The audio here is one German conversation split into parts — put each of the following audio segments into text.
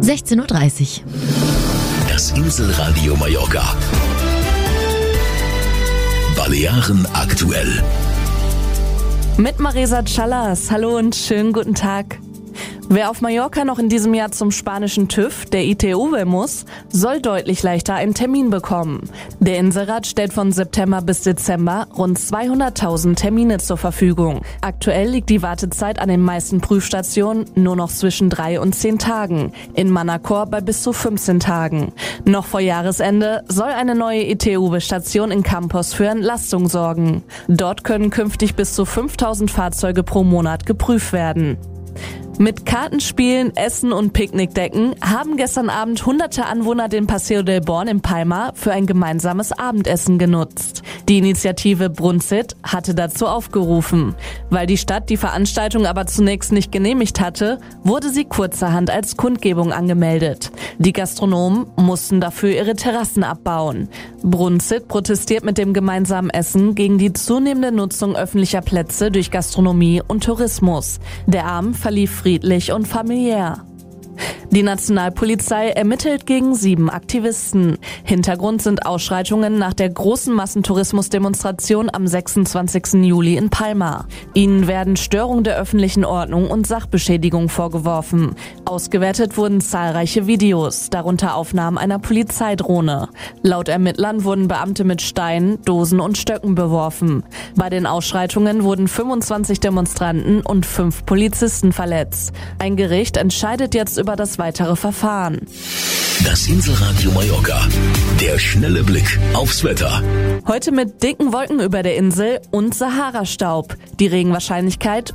16:30 Uhr. Das Inselradio Mallorca. Balearen aktuell. Mit Marisa Callas. Hallo und schönen guten Tag. Wer auf Mallorca noch in diesem Jahr zum spanischen TÜV, der ITV, muss, soll deutlich leichter einen Termin bekommen. Der Inselrat stellt von September bis Dezember rund 200.000 Termine zur Verfügung. Aktuell liegt die Wartezeit an den meisten Prüfstationen nur noch zwischen 3 und 10 Tagen, in Manacor bei bis zu 15 Tagen. Noch vor Jahresende soll eine neue ITV-Station in Campos für Entlastung sorgen. Dort können künftig bis zu 5.000 Fahrzeuge pro Monat geprüft werden. Mit Kartenspielen, Essen und Picknickdecken haben gestern Abend hunderte Anwohner den Paseo del Born in Palma für ein gemeinsames Abendessen genutzt. Die Initiative Brunzit hatte dazu aufgerufen. Weil die Stadt die Veranstaltung aber zunächst nicht genehmigt hatte, wurde sie kurzerhand als Kundgebung angemeldet. Die Gastronomen mussten dafür ihre Terrassen abbauen. Brunzit protestiert mit dem gemeinsamen Essen gegen die zunehmende Nutzung öffentlicher Plätze durch Gastronomie und Tourismus. Der Abend verlief friedlich und familiär. Die Nationalpolizei ermittelt gegen 7 Aktivisten. Hintergrund sind Ausschreitungen nach der großen Massentourismusdemonstration am 26. Juli in Palma. Ihnen werden Störung der öffentlichen Ordnung und Sachbeschädigung vorgeworfen. Ausgewertet wurden zahlreiche Videos, darunter Aufnahmen einer Polizeidrohne. Laut Ermittlern wurden Beamte mit Steinen, Dosen und Stöcken beworfen. Bei den Ausschreitungen wurden 25 Demonstranten und 5 Polizisten verletzt. Ein Gericht entscheidet jetzt über das weitere Verfahren. Das Inselradio Mallorca. Der schnelle Blick aufs Wetter. Heute mit dicken Wolken über der Insel und Sahara-Staub. Die Regenwahrscheinlichkeit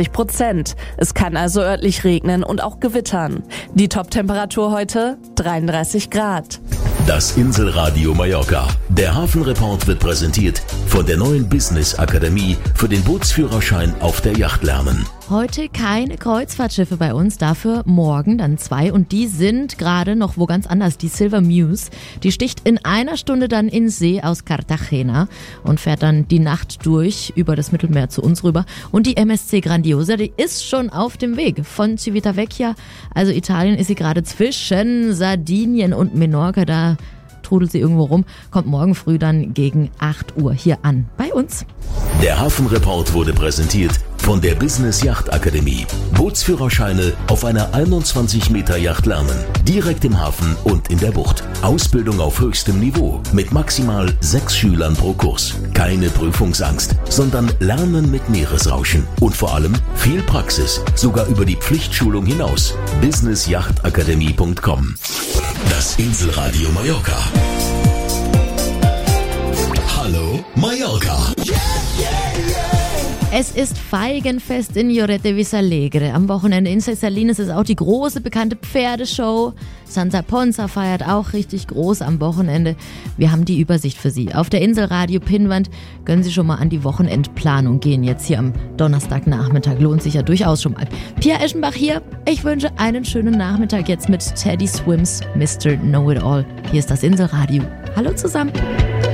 50%. Es kann also örtlich regnen und auch gewittern. Die Top-Temperatur heute 33 Grad. Das Inselradio Mallorca. Der Hafenreport wird präsentiert von der neuen Business Akademie für den Bootsführerschein auf der Yacht lernen. Heute keine Kreuzfahrtschiffe bei uns, dafür morgen dann 2 und die sind gerade noch wo ganz anders. Die Silver Muse, die sticht in einer Stunde dann ins See aus Cartagena und fährt dann die Nacht durch über das Mittelmeer zu uns rüber. Und die MSC Grandiosa, die ist schon auf dem Weg von Civitavecchia, also Italien, ist sie gerade zwischen Sardinien und Menorca, da trudelt sie irgendwo rum, kommt morgen früh dann gegen 8 Uhr hier an bei uns. Der Hafenreport wurde präsentiert von der Business Yacht Akademie. Bootsführerscheine auf einer 21 Meter Yacht lernen. Direkt im Hafen und in der Bucht. Ausbildung auf höchstem Niveau mit maximal 6 Schülern pro Kurs. Keine Prüfungsangst, sondern Lernen mit Meeresrauschen. Und vor allem viel Praxis, sogar über die Pflichtschulung hinaus. businessjachtakademie.com. Das Inselradio Mallorca. Hallo Mallorca. Es ist Feigenfest in Lloret de Vistalegre. Am Wochenende in Ses Salines ist auch die große bekannte Pferdeshow. Sansa Ponsa feiert auch richtig groß am Wochenende. Wir haben die Übersicht für Sie. Auf der Inselradio Pinnwand können Sie schon mal an die Wochenendplanung gehen. Jetzt hier am Donnerstagnachmittag lohnt sich ja durchaus schon mal. Pia Eschenbach hier. Ich wünsche einen schönen Nachmittag jetzt mit Teddy Swims, Mr. Know-It-All. Hier ist das Inselradio. Hallo zusammen.